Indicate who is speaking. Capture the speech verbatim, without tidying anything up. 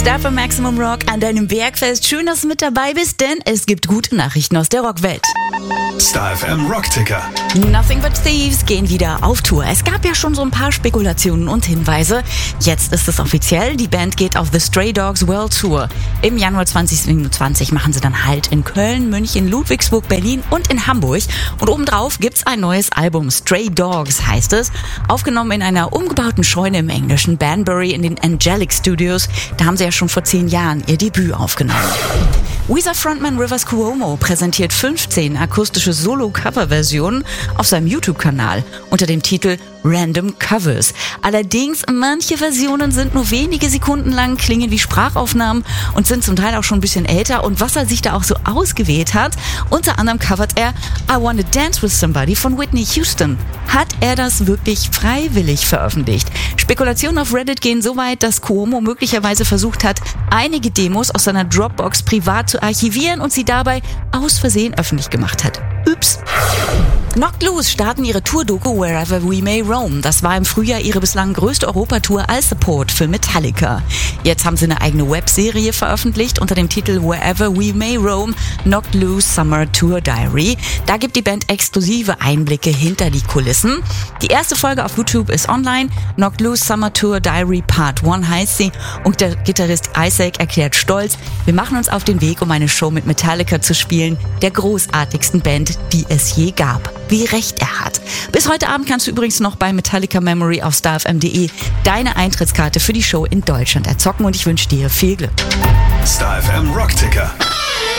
Speaker 1: Star für Maximum Rock an deinem Bergfest. Schön, dass du mit dabei bist, denn es gibt gute Nachrichten aus der Rockwelt.
Speaker 2: Star F M Rockticker.
Speaker 1: Nothing But Thieves gehen wieder auf Tour. Es gab ja schon so ein paar Spekulationen und Hinweise. Jetzt ist es offiziell. Die Band geht auf The Stray Dogs World Tour. Im Januar zwanzig siebenundzwanzig machen sie dann Halt in Köln, München, Ludwigsburg, Berlin und in Hamburg. Und obendrauf gibt's ein neues Album. Stray Dogs heißt es. Aufgenommen in einer umgebauten Scheune im englischen Banbury in den Angelic Studios. Da haben sie ja schon vor zehn Jahren ihr Debüt aufgenommen. Weezer-Frontman Rivers Cuomo präsentiert fünfzehn akustische Solo-Cover-Versionen auf seinem YouTube-Kanal unter dem Titel Random Covers. Allerdings, manche Versionen sind nur wenige Sekunden lang, klingen wie Sprachaufnahmen und sind zum Teil auch schon ein bisschen älter. Und was er sich da auch so ausgewählt hat, unter anderem covert er I Wanna Dance With Somebody von Whitney Houston. Hat er das wirklich freiwillig veröffentlicht? Spekulationen auf Reddit gehen so weit, dass Cuomo möglicherweise versucht hat, einige Demos aus seiner Dropbox privat zu archivieren und sie dabei aus Versehen öffentlich gemacht hat. Ups. Knocked Loose starten ihre Tour-Doku Wherever We May Roam. Das war im Frühjahr ihre bislang größte Europatour als Support für Metallica. Jetzt haben sie eine eigene Webserie veröffentlicht unter dem Titel Wherever We May Roam, Knocked Loose Summer Tour Diary. Da gibt die Band exklusive Einblicke hinter die Kulissen. Die erste Folge auf YouTube ist online. Knocked Loose Summer Tour Diary Part eins heißt sie. Und der Gitarrist Isaac erklärt stolz, wir machen uns auf den Weg, um eine Show mit Metallica zu spielen, der großartigsten Band, die es je gab. Wie recht er hat. Bis heute Abend kannst du übrigens noch bei Metallica Memory auf star f m punkt d e deine Eintrittskarte für die Show in Deutschland erzocken und ich wünsche dir viel Glück.
Speaker 2: Star F M Rockticker.